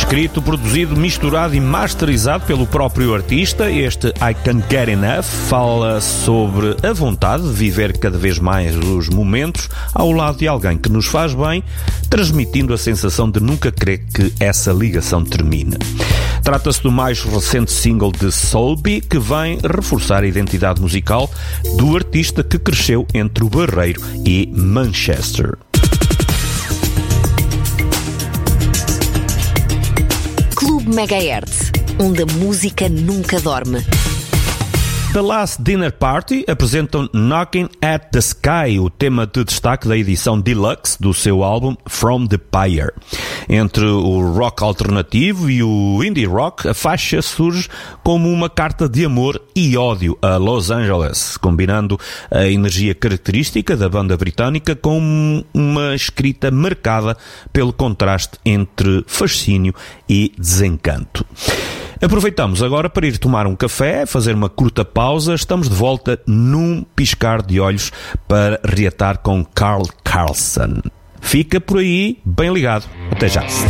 Escrito, produzido, misturado e masterizado pelo próprio artista, este I Can't Get Enough fala sobre a vontade de viver cada vez mais os momentos ao lado de alguém que nos faz bem, transmitindo a sensação de nunca querer que essa ligação termine. Trata-se do mais recente single de Soulby, que vem reforçar a identidade musical do artista que cresceu entre o Barreiro e Manchester. Clube Megahertz, onde a música nunca dorme. The Last Dinner Party apresentam Knocking at the Sky, o tema de destaque da edição deluxe do seu álbum From the Pyre. Entre o rock alternativo e o indie rock, a faixa surge como uma carta de amor e ódio a Los Angeles, combinando a energia característica da banda britânica com uma escrita marcada pelo contraste entre fascínio e desencanto. Aproveitamos agora para ir tomar um café, fazer uma curta pausa. Estamos de volta num piscar de olhos para reatar com Carl Carlson. Fica por aí, bem ligado. Até já.